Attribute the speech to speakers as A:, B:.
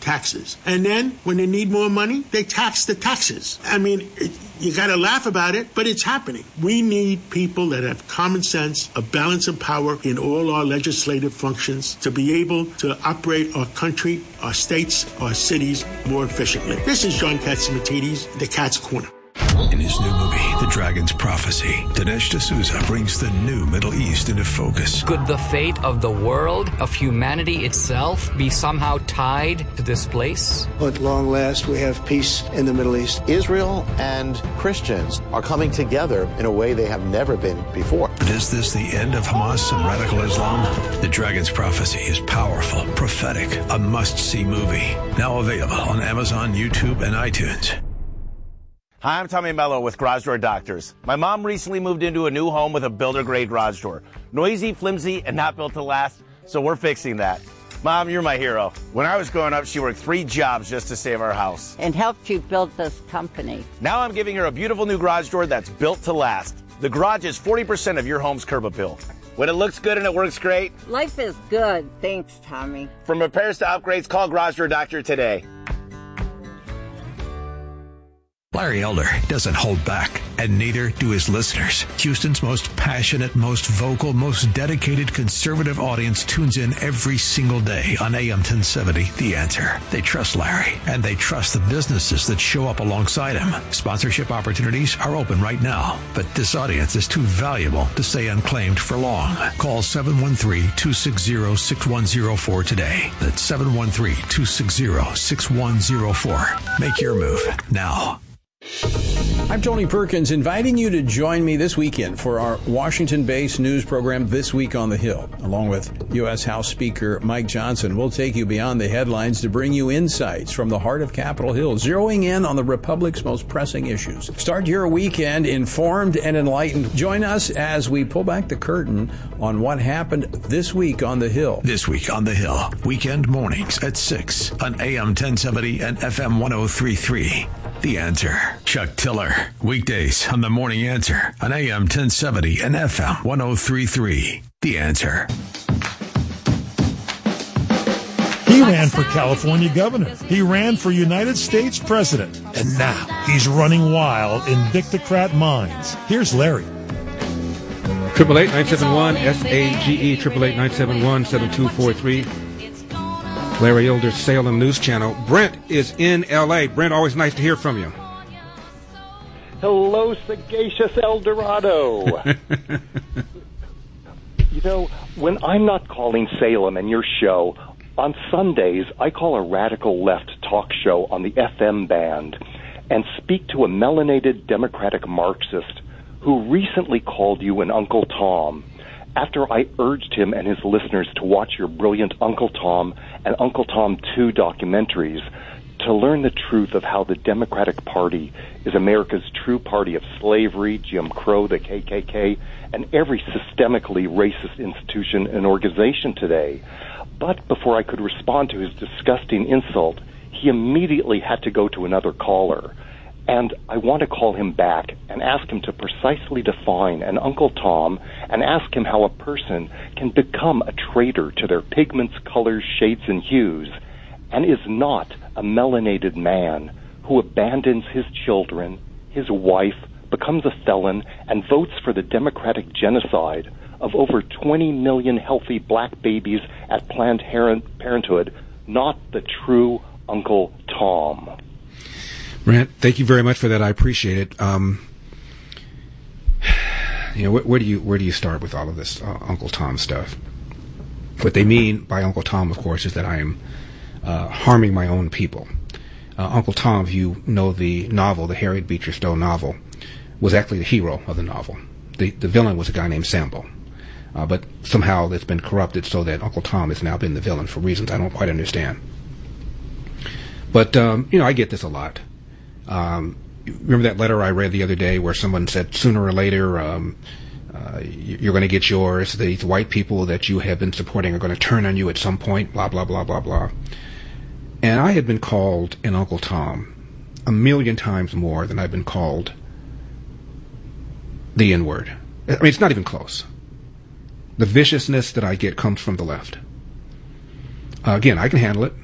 A: taxes. And then when they need more money, they tax the taxes. I mean, you got to laugh about it, but it's happening. We need people that have common sense, a balance of power in all our legislative functions to be able to operate our country, our states, our cities more efficiently. This is John Catsimatidis, The Cat's Corner.
B: In his new movie, The Dragon's Prophecy, Dinesh D'Souza brings the new Middle East into focus.
C: Could the fate of the world, of humanity itself, be somehow tied to this place?
D: At long last, we have peace in the Middle East.
E: Israel and Christians are coming together in a way they have never been before.
B: But is this the end of Hamas and radical Islam? The Dragon's Prophecy is powerful, prophetic, a must-see movie. Now available on Amazon, YouTube, and iTunes.
F: Hi, I'm Tommy Mello with Garage Door Doctors. My mom recently moved into a new home with a builder-grade garage door. Noisy, flimsy, and not built to last, so we're fixing that. Mom, you're my hero. When I was growing up, she worked 3 jobs just to save our house.
G: And helped you build this company.
F: Now I'm giving her a beautiful new garage door that's built to last. The garage is 40% of your home's curb appeal. When it looks good and it works great.
G: Life is good. Thanks, Tommy.
F: From repairs to upgrades, call Garage Door Doctor today.
B: Larry Elder doesn't hold back, and neither do his listeners. Houston's most passionate, most vocal, most dedicated conservative audience tunes in every single day on AM 1070, The Answer. They trust Larry, and they trust the businesses that show up alongside him. Sponsorship opportunities are open right now, but this audience is too valuable to stay unclaimed for long. Call 713-260-6104 today. That's 713-260-6104. Make your move now.
H: I'm Tony Perkins, inviting you to join me this weekend for our Washington-based news program, This Week on the Hill. Along with U.S. House Speaker Mike Johnson, we'll take you beyond the headlines to bring you insights from the heart of Capitol Hill, zeroing in on the Republic's most pressing issues. Start your weekend informed and enlightened. Join us as we pull back the curtain on what happened this week on the Hill.
B: This Week on the Hill, weekend mornings at 6 on AM 1070 and FM 1033. The Answer. Chuck Tiller. Weekdays on The Morning Answer on AM 1070 and FM 1033. The Answer.
I: He ran for California governor. He ran for United States president. And now he's running wild in Dictocrat minds. Here's Larry.
J: 888-971-SAGE, 888-971-7243. Larry Elder's Salem News Channel. Brent is in L.A. Brent, always nice to hear from you.
K: Hello, sagacious El Dorado. You know, when I'm not calling Salem and your show, on Sundays I call a radical left talk show on the FM band and speak to a melanated Democratic Marxist who recently called you an Uncle Tom after I urged him and his listeners to watch your brilliant Uncle Tom and Uncle Tom 2 documentaries to learn the truth of how the Democratic Party is America's true party of slavery, Jim Crow, the KKK, and every systemically racist institution and organization today. But before I could respond to his disgusting insult, he immediately had to go to another caller. And I want to call him back and ask him to precisely define an Uncle Tom and ask him how a person can become a traitor to their pigments, colors, shades, and hues and is not a melanated man who abandons his children, his wife, becomes a felon, and votes for the democratic genocide of over 20 million healthy black babies at Planned Parenthood, not the true Uncle Tom.
J: Brent, thank you very much for that. I appreciate it. Where do you start with all of this Uncle Tom stuff? What they mean by Uncle Tom, of course, is that I am harming my own people. Uncle Tom, if you know the novel, the Harriet Beecher Stowe novel, was actually the hero of the novel. The villain was a guy named Sambo. But somehow it's been corrupted so that Uncle Tom has now been the villain for reasons I don't quite understand. But, I get this a lot. Remember that letter I read the other day where someone said sooner or later you're going to get yours. These white people that you have been supporting are going to turn on you at some point, blah, blah, blah, blah, blah. And I had been called an Uncle Tom 1,000,000 times more than I've been called the N-word. I mean, it's not even close. The viciousness that I get comes from the left. Again, I can handle it.